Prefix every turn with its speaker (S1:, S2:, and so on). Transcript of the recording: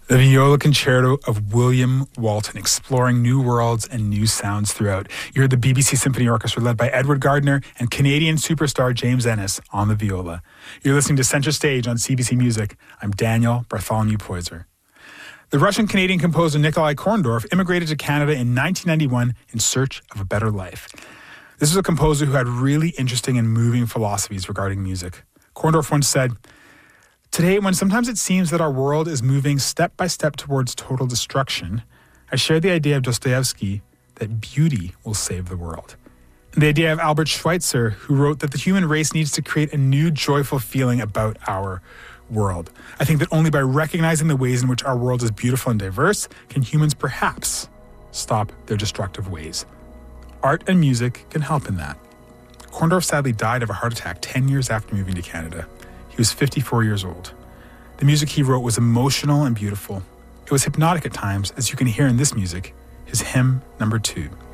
S1: The Viola Concerto of William Walton, exploring new worlds and new sounds throughout. You heard the BBC Symphony Orchestra led by Edward Gardner and Canadian superstar James Ennis on the viola. You're listening to Center Stage on CBC Music. I'm Daniel Bartholomew Poyser. The Russian-Canadian composer Nikolai Korndorff immigrated to Canada in 1991 in search of a better life. This was a composer who had really interesting and moving philosophies regarding music. Korndorff once said, "Today, when sometimes it seems that our world is moving step by step towards total destruction, I share the idea of Dostoevsky that beauty will save the world. And the idea of Albert Schweitzer, who wrote that the human race needs to create a new joyful feeling about our world. I think that only by recognizing the ways in which our world is beautiful and diverse can humans perhaps stop their destructive ways. Art and music can help in that." Korndorff sadly died of a heart attack 10 years after moving to Canada. He was 54 years old. The music he wrote was emotional and beautiful. It was hypnotic at times, as you can hear in this music, his hymn number 2.